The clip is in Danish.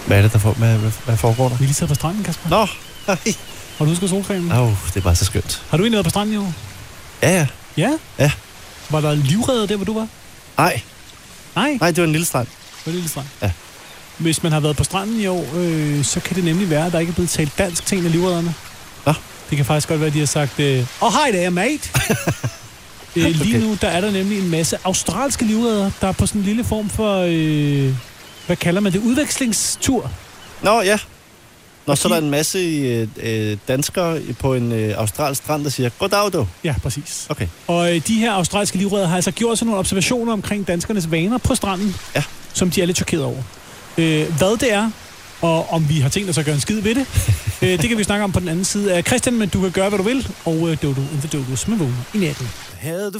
Hvad er det, hvad foregår der? Vi er lige siddet på stranden, Kasper. Nå, hej. Har du husket solcremen? Det er bare så skønt. Har du egentlig været på stranden i år? Ja. Ja? Var der livredder der, hvor du var? Nej, Nej? det var en lille strand. Det var en lille strand. Ja. Hvis man har været på stranden i år, så kan det nemlig være, at der ikke er blevet talt dansk til en af livredderne. Nå. Det kan faktisk godt være, at de har sagt, hej der, mate! Lige nu, der er der nemlig en masse australske livredder, der er på sådan en lille form for, hvad kalder man det, udvekslingstur. Nå, ja. Så er der en masse danskere på en australsk strand, der siger, goddag du. Ja, præcis. Okay. Og de her australske livredder har altså gjort sådan nogle observationer omkring danskernes vaner på stranden, som de er lidt chokeret over. Hvad det er, og om vi har tænkt os at gøre en skid ved det, det kan vi snakke om på den anden side af Christian, men du kan gøre, hvad du vil, og Dodo in the Dodos med vågner i natten.